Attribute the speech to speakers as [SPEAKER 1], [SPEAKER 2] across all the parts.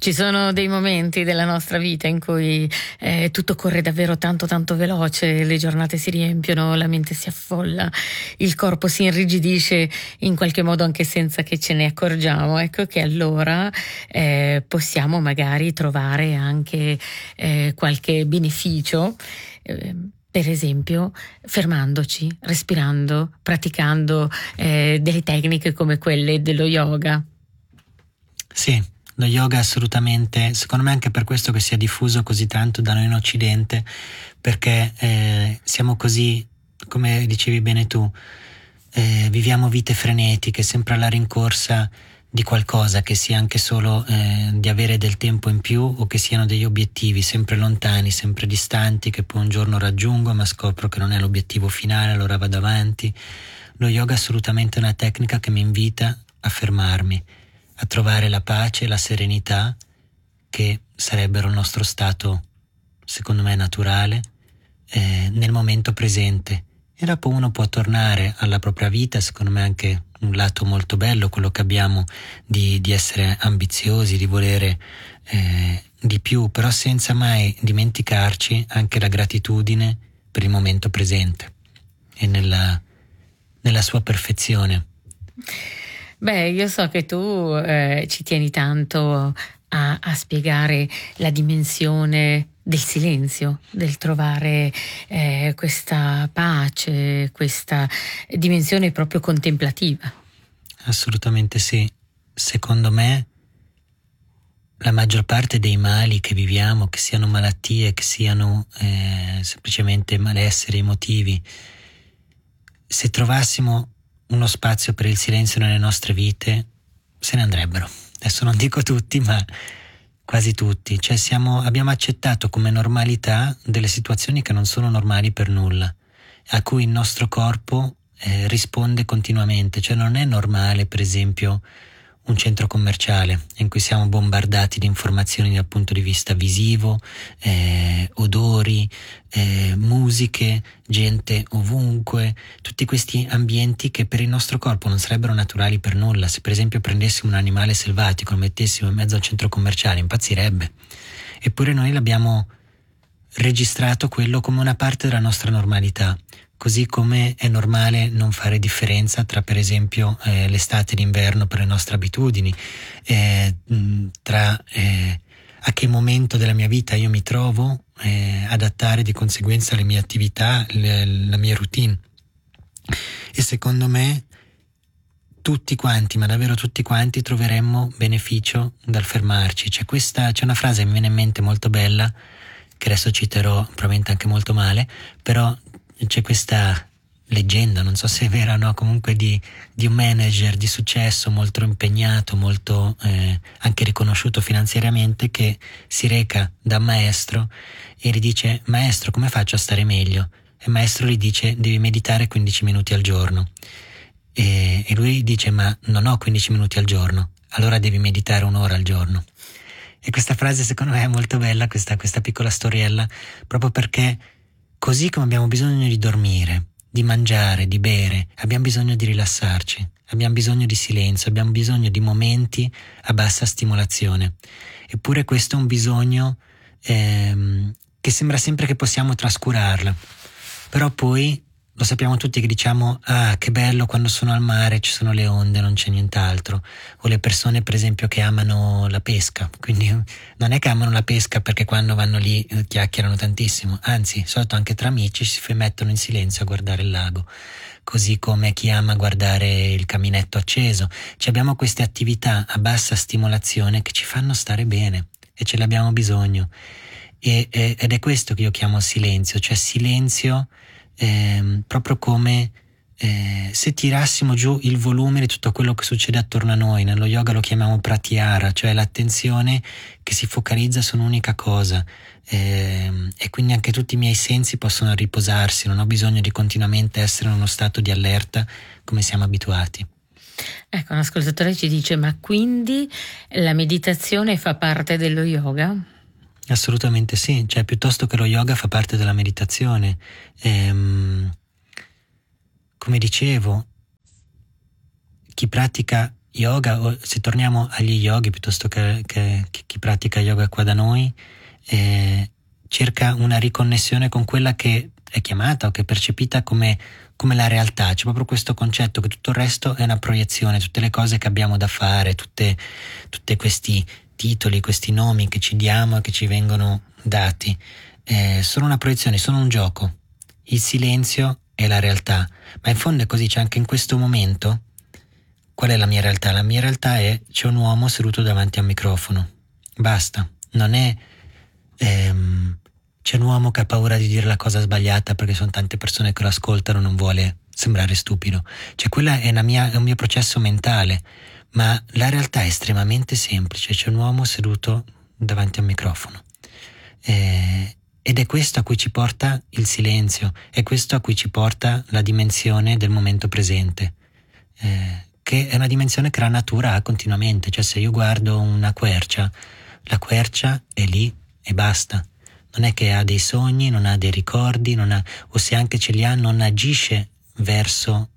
[SPEAKER 1] Ci sono dei momenti della nostra vita in cui tutto corre davvero tanto tanto veloce, le giornate si riempiono, la mente si affolla, il corpo si irrigidisce in qualche modo anche senza che ce ne accorgiamo. Ecco che allora possiamo magari trovare anche qualche beneficio, per esempio fermandoci, respirando, praticando delle tecniche come quelle dello yoga.
[SPEAKER 2] Sì, lo yoga assolutamente, secondo me anche per questo che sia diffuso così tanto da noi in Occidente, perché siamo così, come dicevi bene tu, viviamo vite frenetiche, sempre alla rincorsa di qualcosa, che sia anche solo di avere del tempo in più o che siano degli obiettivi sempre lontani, sempre distanti, che poi un giorno raggiungo ma scopro che non è l'obiettivo finale, allora vado avanti. Lo yoga è assolutamente una tecnica che mi invita a fermarmi, a trovare la pace e la serenità che sarebbero il nostro stato, secondo me, naturale, nel momento presente. E dopo uno può tornare alla propria vita, secondo me anche un lato molto bello, quello che abbiamo di essere ambiziosi, di volere di più, però senza mai dimenticarci anche la gratitudine per il momento presente e nella sua perfezione.
[SPEAKER 1] Beh, io so che tu ci tieni tanto a spiegare la dimensione del silenzio, del trovare questa pace, questa dimensione proprio contemplativa.
[SPEAKER 2] Assolutamente sì. Secondo me la maggior parte dei mali che viviamo, che siano malattie, che siano semplicemente malesseri emotivi, se trovassimo uno spazio per il silenzio nelle nostre vite, se ne andrebbero. Adesso non dico tutti, ma quasi tutti. Cioè abbiamo accettato come normalità delle situazioni che non sono normali per nulla, a cui il nostro corpo risponde continuamente. Cioè non è normale, per esempio, un centro commerciale in cui siamo bombardati di informazioni dal punto di vista visivo, odori, musiche, gente ovunque, tutti questi ambienti che per il nostro corpo non sarebbero naturali per nulla. Se per esempio prendessimo un animale selvatico e lo mettessimo in mezzo al centro commerciale, impazzirebbe. Eppure noi l'abbiamo registrato quello come una parte della nostra normalità. Così come è normale non fare differenza tra, per esempio, l'estate e l'inverno per le nostre abitudini, tra a che momento della mia vita io mi trovo, adattare di conseguenza le mie attività, la mia routine. E secondo me tutti quanti, ma davvero tutti quanti, troveremmo beneficio dal fermarci. C'è una frase che mi viene in mente molto bella, che adesso citerò probabilmente anche molto male, però c'è questa leggenda, non so se è vera o no, comunque di un manager di successo molto impegnato, molto anche riconosciuto finanziariamente, che si reca da un maestro e gli dice: maestro, come faccio a stare meglio? E il maestro gli dice: devi meditare 15 minuti al giorno. E lui dice: ma non ho 15 minuti al giorno. Allora devi meditare 1 ora al giorno. E questa frase secondo me è molto bella, questa piccola storiella, proprio perché così come abbiamo bisogno di dormire, di mangiare, di bere, abbiamo bisogno di rilassarci, abbiamo bisogno di silenzio, abbiamo bisogno di momenti a bassa stimolazione. Eppure questo è un bisogno che sembra sempre che possiamo trascurarla. Però poi lo sappiamo tutti che diciamo: ah, che bello quando sono al mare, ci sono le onde, non c'è nient'altro. O le persone, per esempio, che amano la pesca. Quindi non è che amano la pesca perché quando vanno lì chiacchierano tantissimo, anzi, solito anche tra amici si mettono in silenzio a guardare il lago. Così come chi ama guardare il caminetto acceso. Cioè abbiamo queste attività a bassa stimolazione che ci fanno stare bene e ce le abbiamo bisogno. Ed è questo che io chiamo silenzio, cioè silenzio proprio come se tirassimo giù il volume di tutto quello che succede attorno a noi. Nello yoga lo chiamiamo pratyahara, cioè l'attenzione che si focalizza su un'unica cosa, e quindi anche tutti i miei sensi possono riposarsi, non ho bisogno di continuamente essere in uno stato di allerta come siamo abituati.
[SPEAKER 1] Ecco, un ascoltatore ci dice: ma quindi la meditazione fa parte dello yoga?
[SPEAKER 2] Assolutamente sì, cioè piuttosto che lo yoga fa parte della meditazione. Come dicevo, chi pratica yoga, o se torniamo agli yogi piuttosto che chi pratica yoga qua da noi, cerca una riconnessione con quella che è chiamata o che è percepita come la realtà. C'è proprio questo concetto che tutto il resto è una proiezione, tutte le cose che abbiamo da fare, tutte questi titoli, questi nomi che ci diamo e che ci vengono dati, sono una proiezione, sono un gioco. Il silenzio è la realtà, ma in fondo è così. C'è anche in questo momento. Qual è la mia realtà? La mia realtà è: c'è un uomo seduto davanti a un microfono, basta. Non è c'è un uomo che ha paura di dire la cosa sbagliata perché sono tante persone che lo ascoltano, non vuole sembrare stupido. Cioè, quella è un mio processo mentale, ma la realtà è estremamente semplice. C'è un uomo seduto davanti a un microfono, ed è questo a cui ci porta il silenzio, è questo a cui ci porta la dimensione del momento presente, che è una dimensione che la natura ha continuamente. Cioè, se io guardo una quercia, la quercia è lì e basta. Non è che ha dei sogni, non ha dei ricordi, o se anche ce li ha, non agisce verso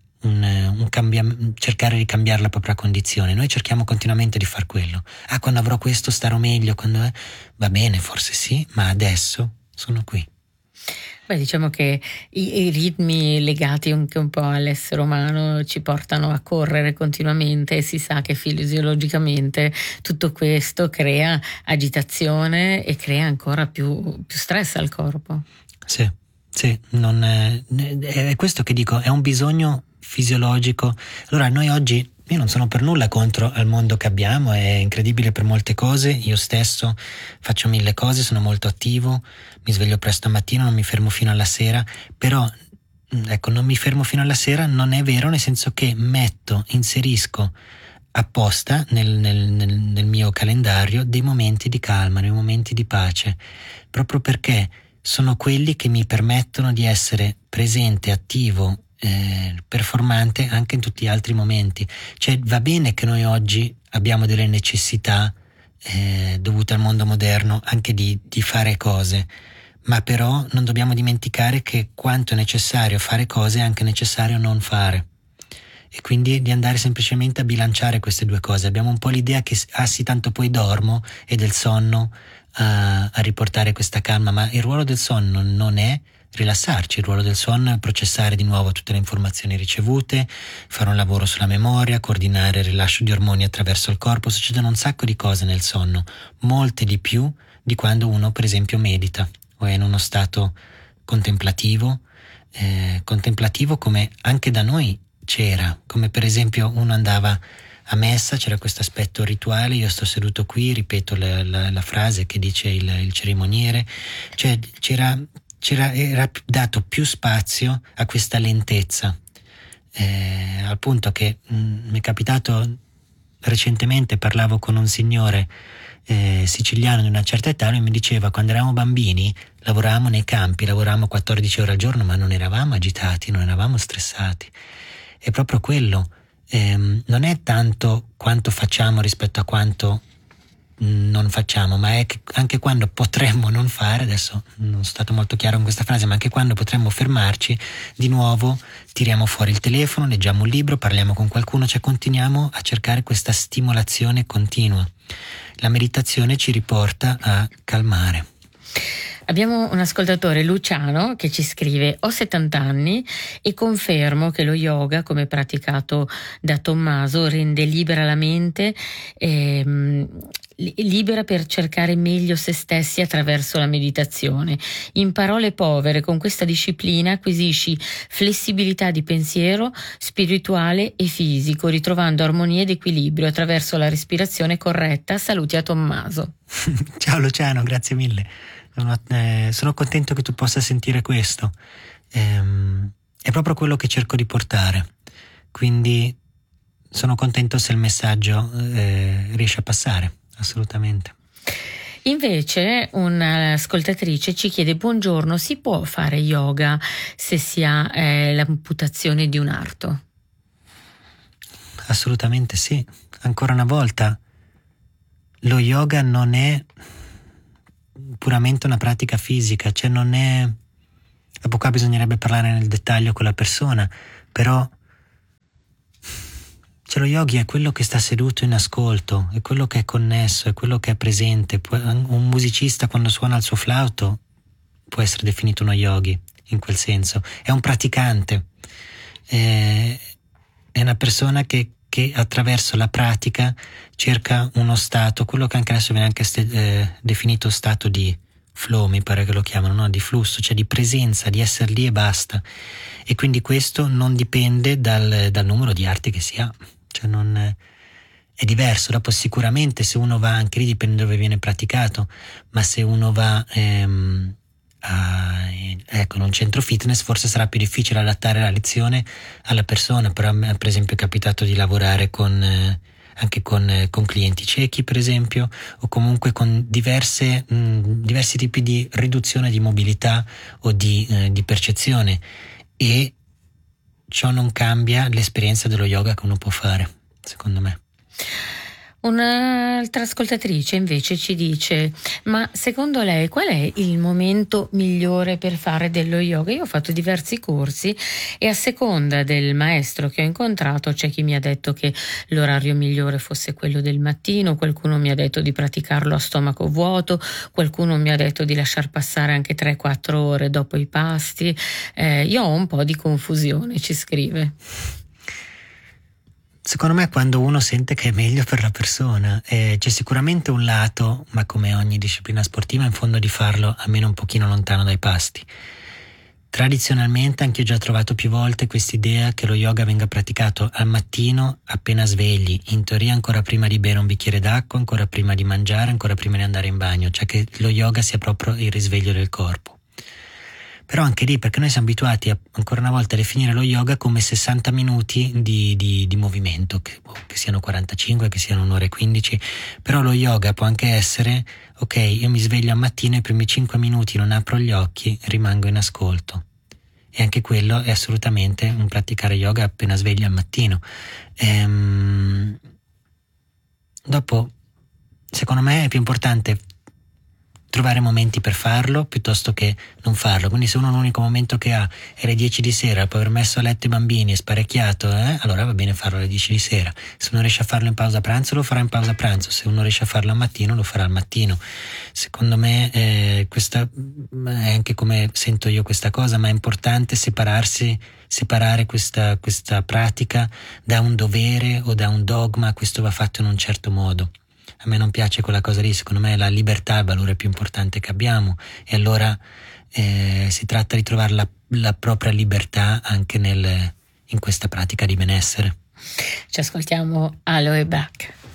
[SPEAKER 2] cercare di cambiare la propria condizione. Noi cerchiamo continuamente di far quello. Quando avrò questo starò meglio, va bene, forse sì, ma adesso sono qui.
[SPEAKER 1] Beh, diciamo che i ritmi legati anche un po' all'essere umano ci portano a correre continuamente, e si sa che fisiologicamente tutto questo crea agitazione e crea ancora più stress al corpo.
[SPEAKER 2] Sì, non è questo che dico, è un bisogno fisiologico. Allora, noi oggi, io non sono per nulla contro al mondo che abbiamo, è incredibile per molte cose. Io stesso faccio 1000 cose, sono molto attivo, mi sveglio presto al mattino, non mi fermo fino alla sera, però ecco, non mi fermo fino alla sera non è vero, nel senso che inserisco apposta nel mio calendario dei momenti di calma, dei momenti di pace, proprio perché sono quelli che mi permettono di essere presente, attivo, performante anche in tutti gli altri momenti. Cioè, va bene che noi oggi abbiamo delle necessità dovute al mondo moderno anche di fare cose, ma però non dobbiamo dimenticare che quanto è necessario fare cose è anche necessario non fare, e quindi di andare semplicemente a bilanciare queste due cose. Abbiamo un po' l'idea che sì, tanto poi dormo, e del sonno a riportare questa calma, ma il ruolo del sonno non è rilassarci. Il ruolo del sonno è processare di nuovo tutte le informazioni ricevute, fare un lavoro sulla memoria, coordinare il rilascio di ormoni attraverso il corpo. Succedono un sacco di cose nel sonno, molte di più di quando uno per esempio medita o è in uno stato contemplativo, come anche da noi c'era, come per esempio uno andava a messa, c'era questo aspetto rituale: io sto seduto qui, ripeto la frase che dice il cerimoniere. Cioè era dato più spazio a questa lentezza, al punto che mi è capitato recentemente, parlavo con un signore siciliano di una certa età, e mi diceva: quando eravamo bambini lavoravamo nei campi, lavoravamo 14 ore al giorno, ma non eravamo agitati, non eravamo stressati. È proprio quello, non è tanto quanto facciamo rispetto a quanto non facciamo, ma è che anche quando potremmo non fare, adesso non sono stato molto chiaro in questa frase, ma anche quando potremmo fermarci, di nuovo tiriamo fuori il telefono, leggiamo un libro, parliamo con qualcuno, cioè continuiamo a cercare questa stimolazione continua. La meditazione ci riporta a calmare.
[SPEAKER 1] Abbiamo un ascoltatore, Luciano, che ci scrive: ho 70 anni e confermo che lo yoga, come praticato da Tommaso, rende libera la mente, libera per cercare meglio se stessi attraverso la meditazione. In parole povere, con questa disciplina acquisisci flessibilità di pensiero, spirituale e fisico, ritrovando armonia ed equilibrio attraverso la respirazione corretta. Saluti a Tommaso.
[SPEAKER 2] Ciao Luciano, grazie mille. Sono contento che tu possa sentire questo. È proprio quello che cerco di portare, quindi sono contento se il messaggio riesce a passare, assolutamente.
[SPEAKER 1] Invece un'ascoltatrice ci chiede: buongiorno, si può fare yoga se si ha l'amputazione di un arto?
[SPEAKER 2] Assolutamente sì. Ancora una volta, lo yoga non è puramente una pratica fisica, cioè non è... Dopo qua bisognerebbe parlare nel dettaglio con la persona, però Cioè lo yogi è quello che sta seduto in ascolto, è quello che è connesso, è quello che è presente. Un musicista quando suona il suo flauto può essere definito uno yogi, in quel senso. È un praticante, è una persona che attraverso la pratica cerca uno stato, quello che anche adesso viene anche definito stato di flow, mi pare che lo chiamano, no? Di flusso, cioè di presenza, di essere lì e basta. E quindi questo non dipende dal numero di arti che si ha, cioè non è diverso. Dopo sicuramente se uno va, anche lì dipende dove viene praticato, ma se uno va ecco, in un centro fitness forse sarà più difficile adattare la lezione alla persona, però a me, per esempio, è capitato di lavorare anche con clienti ciechi, per esempio, o comunque con diversi tipi di riduzione di mobilità o di percezione, e ciò non cambia l'esperienza dello yoga che uno può fare, secondo me.
[SPEAKER 1] Un'altra ascoltatrice invece ci dice: ma secondo lei qual è il momento migliore per fare dello yoga? Io ho fatto diversi corsi e a seconda del maestro che ho incontrato c'è chi mi ha detto che l'orario migliore fosse quello del mattino, qualcuno mi ha detto di praticarlo a stomaco vuoto, qualcuno mi ha detto di lasciar passare anche 3-4 ore dopo i pasti. Io ho un po' di confusione, ci scrive.
[SPEAKER 2] Secondo me quando uno sente che è meglio per la persona, c'è sicuramente un lato, ma come ogni disciplina sportiva, in fondo di farlo almeno un pochino lontano dai pasti. Tradizionalmente anche io ho già trovato più volte quest'idea che lo yoga venga praticato al mattino appena svegli, in teoria ancora prima di bere un bicchiere d'acqua, ancora prima di mangiare, ancora prima di andare in bagno, cioè che lo yoga sia proprio il risveglio del corpo. Però anche lì, perché noi siamo abituati ancora una volta a definire lo yoga come 60 minuti di movimento, che siano 45, che siano un'ora e 15, però lo yoga può anche essere, ok, io mi sveglio al mattino e i primi 5 minuti non apro gli occhi, rimango in ascolto. E anche quello è assolutamente un praticare yoga appena svegli al mattino. Dopo, secondo me è più importante trovare momenti per farlo piuttosto che non farlo. Quindi se uno l'unico momento che ha è le 10 di sera, poi aver messo a letto i bambini e sparecchiato, allora va bene farlo alle 10 di sera. Se uno riesce a farlo in pausa pranzo lo farà in pausa pranzo, se uno riesce a farlo al mattino lo farà al mattino. Secondo me questa è anche come sento io questa cosa, ma è importante separare questa pratica da un dovere o da un dogma, questo va fatto in un certo modo. A me non piace quella cosa lì, secondo me la libertà è il valore più importante che abbiamo, e allora si tratta di trovare la propria libertà anche in questa pratica di benessere.
[SPEAKER 1] Ci ascoltiamo Aloe Black.